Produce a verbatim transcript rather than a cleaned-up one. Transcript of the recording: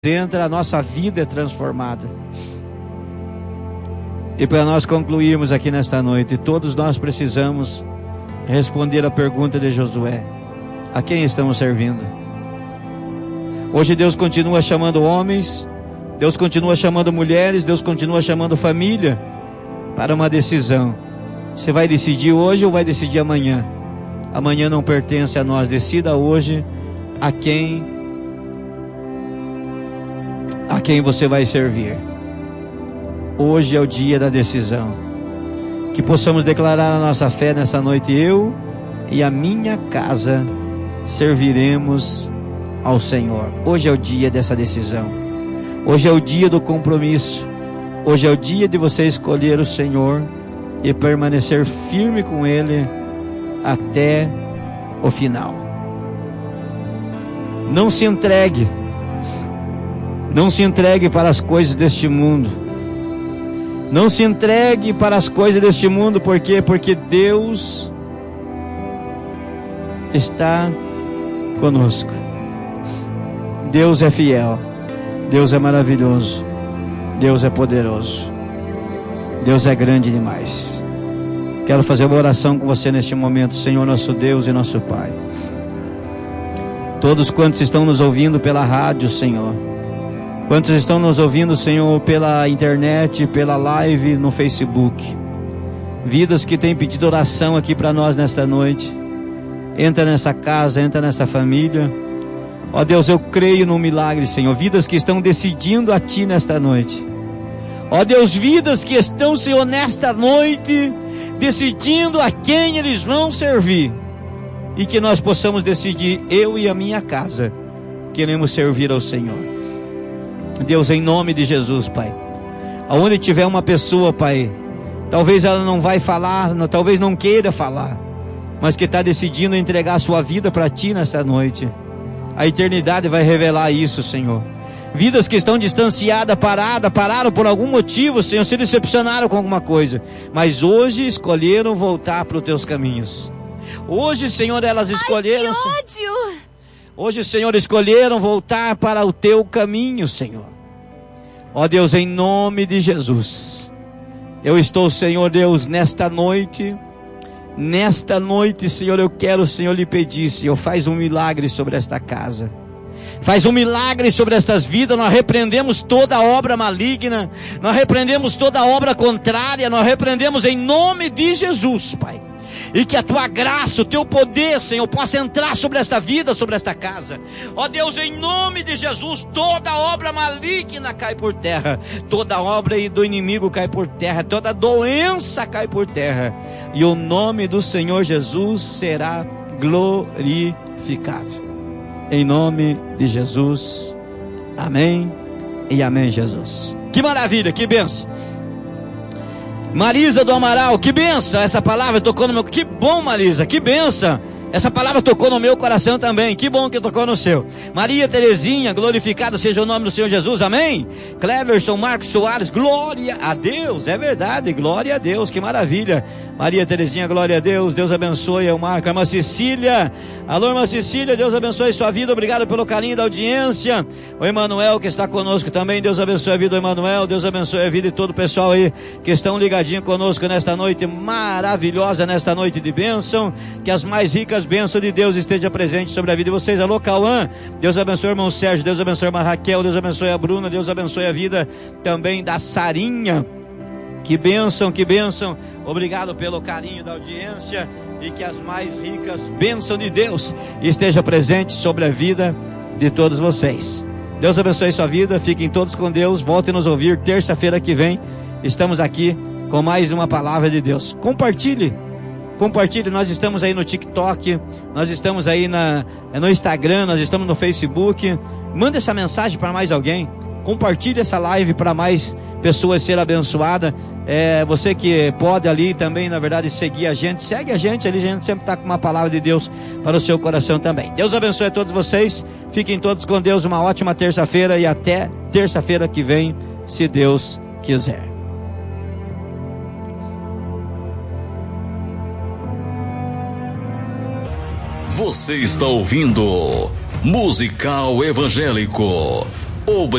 entra, a nossa vida é transformada. E para nós concluirmos aqui nesta noite, todos nós precisamos responder a pergunta de Josué: a quem estamos servindo? Hoje Deus continua chamando homens, Deus continua chamando mulheres, Deus continua chamando família para uma decisão. Você vai decidir hoje ou vai decidir amanhã? Amanhã não pertence a nós. Decida hoje a quem a quem você vai servir. Hoje é o dia da decisão. Que possamos declarar a nossa fé nessa noite. Eu e a minha casa serviremos ao Senhor. Hoje é o dia dessa decisão. Hoje é o dia do compromisso. Hoje é o dia de você escolher o Senhor e permanecer firme com Ele até o final. Não se entregue. Não se entregue para as coisas deste mundo. Não se entregue para as coisas deste mundo. Por quê? Porque Deus está conosco. Deus é fiel. Deus é maravilhoso. Deus é poderoso. Deus é grande demais. Quero fazer uma oração com você neste momento. Senhor, nosso Deus e nosso Pai, todos quantos estão nos ouvindo pela rádio, Senhor, quantos estão nos ouvindo, Senhor, pela internet, pela live no Facebook, vidas que têm pedido oração aqui para nós nesta noite, entra nessa casa, entra nessa família. Ó Deus, eu creio no milagre, Senhor. Vidas que estão decidindo a Ti nesta noite. Ó Deus, vidas que estão, Senhor, nesta noite decidindo a quem eles vão servir. E que nós possamos decidir, eu e a minha casa queremos servir ao Senhor. Deus, em nome de Jesus, Pai, aonde tiver uma pessoa, Pai, talvez ela não vai falar, não, talvez não queira falar, mas que está decidindo entregar a sua vida para Ti nesta noite, a eternidade vai revelar isso, Senhor. Vidas que estão distanciadas, paradas, pararam por algum motivo, Senhor, se decepcionaram com alguma coisa, mas hoje escolheram voltar para os Teus caminhos. Hoje, Senhor, elas escolheram... Ai, que ódio! Hoje, Senhor, escolheram voltar para o Teu caminho, Senhor. Ó Deus, em nome de Jesus, eu estou, Senhor Deus, nesta noite... Nesta noite, Senhor, eu quero, Senhor, lhe pedir, Senhor, faz um milagre sobre esta casa. Faz um milagre sobre estas vidas. Nós repreendemos toda obra maligna. Nós repreendemos toda obra contrária. Nós repreendemos em nome de Jesus, Pai. E que a Tua graça, o Teu poder, Senhor, possa entrar sobre esta vida, sobre esta casa. Ó Deus, em nome de Jesus, toda obra maligna cai por terra. Toda obra do inimigo cai por terra. Toda doença cai por terra. E o nome do Senhor Jesus será glorificado. Em nome de Jesus. Amém e amém, Jesus. Que maravilha, que bênção. Marisa do Amaral, que benção, essa palavra tocou no meu... Que bom, Marisa, que benção. Essa palavra tocou no meu coração também. Que bom que tocou no seu. Maria Terezinha, glorificado seja o nome do Senhor Jesus, amém. Cleverson Marcos Soares, glória a Deus. É verdade, glória a Deus, que maravilha. Maria Terezinha, glória a Deus. Deus abençoe o Marco. Irmã Cecília, alô, irmã Cecília, Deus abençoe sua vida. Obrigado pelo carinho da audiência. O Emanuel que está conosco também, Deus abençoe a vida do Emanuel. Deus abençoe a vida de todo o pessoal aí que estão ligadinhos conosco nesta noite maravilhosa, nesta noite de bênção. Que as mais ricas bênçãos de Deus esteja presente sobre a vida de vocês. Alô, Cauã, Deus abençoe o irmão Sérgio, Deus abençoe a irmã Raquel, Deus abençoe a Bruna, Deus abençoe a vida também da Sarinha. Que bênção, que bênção. Obrigado pelo carinho da audiência e que as mais ricas bênçãos de Deus esteja presente sobre a vida de todos vocês. Deus abençoe sua vida, fiquem todos com Deus. Voltem nos ouvir terça-feira que vem. Estamos aqui com mais uma palavra de Deus. Compartilhe. Compartilhe, nós estamos aí no TikTok, nós estamos aí na, no Instagram, nós estamos no Facebook. Manda essa mensagem para mais alguém. Compartilhe essa live para mais pessoas serem abençoadas. É, você que pode ali também, na verdade, seguir a gente, segue a gente ali, a gente sempre está com uma palavra de Deus para o seu coração também. Deus abençoe a todos vocês, fiquem todos com Deus, uma ótima terça-feira e até terça-feira que vem, se Deus quiser. Você está ouvindo Musical Evangélico. Obrigado.